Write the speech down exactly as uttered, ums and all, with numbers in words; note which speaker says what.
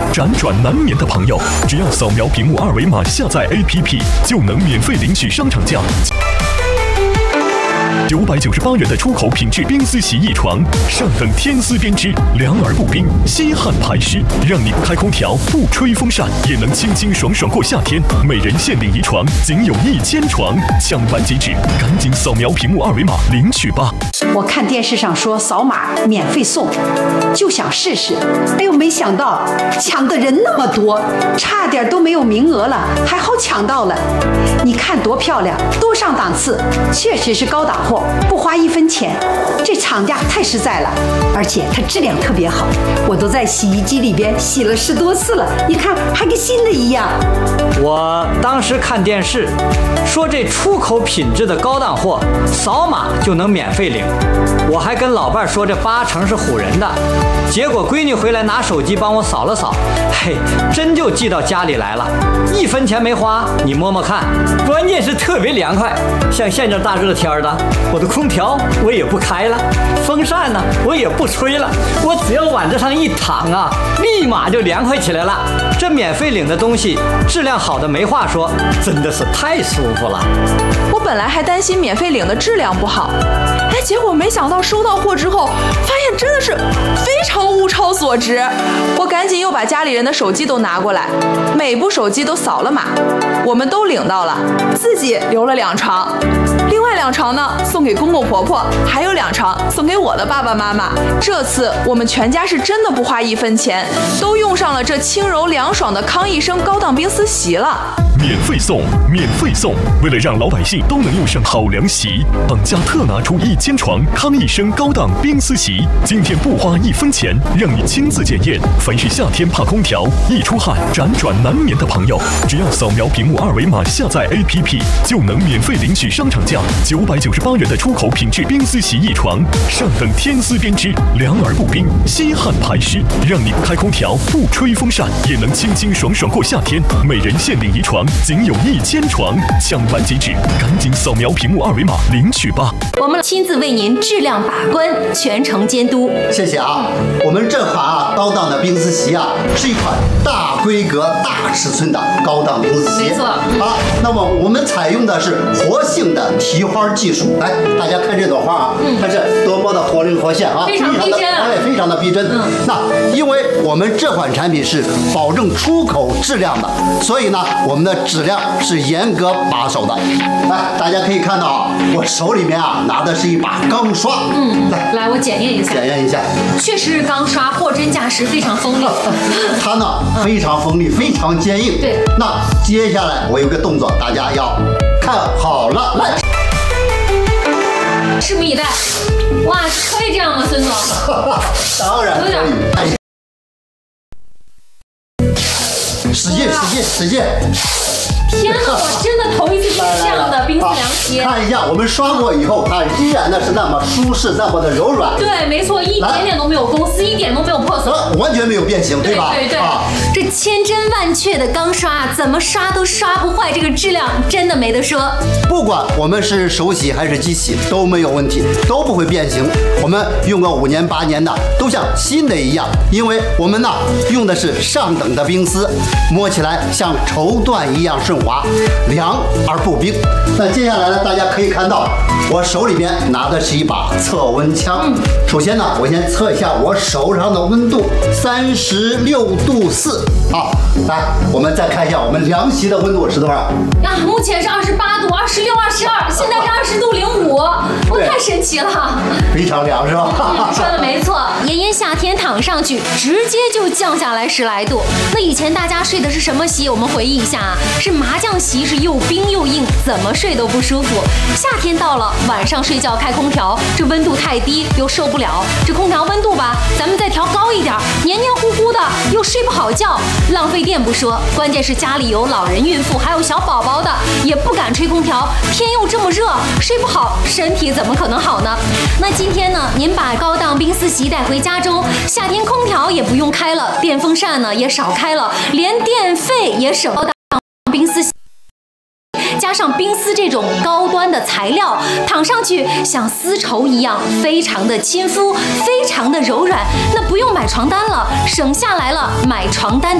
Speaker 1: 辗转难眠的朋友，只要扫描屏幕二维码下载 A P P， 就能免费领取商场价。九百九十八元的出口品质冰丝洗衣床，上等天丝编织，凉而不冰，吸汗排湿，让你不开空调不吹风扇也能清清爽爽过夏天。每人限领一床，仅有一千床，抢完即止，赶紧扫描屏幕二维码领取吧。
Speaker 2: 我看电视上说扫码免费送，就想试试。哎呦，没想到抢的人那么多，差点都没有名额了，还好抢到了。你看多漂亮，多上档次，确实是高档货，不花一分钱。这厂家太实在了，而且它质量特别好，我都在洗衣机里边洗了十多次了，你看还跟新的一样。
Speaker 3: 我当时看电视说这出口品质的高档货，扫码就能免费领。我还跟老伴说这八成是唬人的，结果闺女回来拿手机帮我扫了扫，嘿，真就寄到家里来了，一分钱没花，你摸摸看，关键是特别凉快。像现在大热天的，我的空调我也不开了，风扇呢我也不吹了，我只要往这上一躺啊，立马就凉快起来了。这免费领的东西质量好的没话说，真的是太舒服了。
Speaker 4: 我本来还担心免费领的质量不好，哎，结果没想到收到货之后，发现真的是非常物超所值。我赶紧又把家里人的手机都拿过来，每部手机都扫了码，我们都领到了，自己留了两床，另外两床呢送给公公婆婆，还有两床送给我的爸爸妈妈。这次我们全家是真的不花一分钱，都用上了这轻柔凉爽的康一生高档冰丝席了。
Speaker 1: 免费送，免费送！为了让老百姓都能用上好凉席，本家特拿出一千床康一生高档冰丝席，今天不花一分钱，让你亲自检验。凡是夏天怕空调、易出汗、辗转难眠的朋友，只要扫描屏幕二维码下载 A P P， 就能免费领取商场价九百九十八元的出口品质冰丝洗衣床，上等天丝编织，凉而不冰，吸汗排湿，让你不开空调不吹风扇也能清清爽爽过夏天。每人限领一床，仅有一千床，抢完即止，赶紧扫描屏幕二维码领取吧。
Speaker 5: 我们亲自为您质量把关，全程监督。
Speaker 6: 谢谢啊！我们这款啊高档的冰丝席啊，是一款大规格、大尺寸的高档冰丝席。
Speaker 5: 没错。
Speaker 6: 啊，那么我们采用的是活性的提花技术。来，大家看这朵花啊，嗯、看这多么的活灵活现啊，
Speaker 5: 非常逼真，
Speaker 6: 哎，非常的逼真。嗯、那因为我们这款产品是保证出口质量的，所以呢，我们的质量是严格把守的。来，大家可以看到啊，我手里面啊拿的是一把钢刷。
Speaker 5: 嗯，来，来，我检验一下。
Speaker 6: 检验一下，
Speaker 5: 确实是钢刷，货真价实，非常锋利。
Speaker 6: 它呢非常锋利，非常坚硬。
Speaker 5: 对。
Speaker 6: 那接下来我有个动作，大家要看好了，来。
Speaker 5: 拭目以待。哇，可以这样吗，孙总？
Speaker 6: 当然可以。使劲，使劲，使劲！
Speaker 5: 天哪，我真的头一次见这样的冰丝凉席。
Speaker 6: 看一下，我们刷过以后，它依然的是那么舒适，那么的柔软。
Speaker 5: 对，没错，一点点都没有公丝，一点都没有破损，
Speaker 6: 完全没有变形，对吧？
Speaker 5: 对对对。啊、这千真万确的钢刷，怎么刷都刷不坏，这个质量真的没得说。
Speaker 6: 不管我们是手洗还是机洗都没有问题，都不会变形。我们用个五年八年的，都像新的一样，因为我们呢用的是上等的冰丝，摸起来像绸缎一样顺滑，凉而不冰。那接下来呢，大家可以看到我手里面拿的是一把测温枪。嗯、首先呢，我先测一下我手上的温度，三十六度四。好，来，我们再看一下我们凉席的温度是多少？
Speaker 5: 啊，目前是二十八度、二十六、二十二，现在是二十度零五，我太神奇了，
Speaker 6: 非常凉是吧？
Speaker 5: 嗯，说的没错，炎炎夏天躺上去，直接就降下来十来度。那以前大家睡的是什么席？我们回忆一下啊，是麻将席，是又冰又硬，怎么睡都不舒服。夏天到了，晚上睡觉开空调，这温度太低又受不了，这空调温度吧，咱们再调高一点，黏黏糊糊的又睡不好觉，浪费电不说，关键是家里有老人、孕妇还有小宝宝的，也不敢吹空调，天又这么热，睡不好，身体怎么可能好呢？那今天呢，您把高档冰丝席带回家中，夏天空调也不用开了，电风扇呢也少开了，连电费也省。高档冰丝席加上冰丝这种高端的材料，躺上去像丝绸一样，非常的亲肤，非常的柔软。那不用买床单了，省下来了买床单的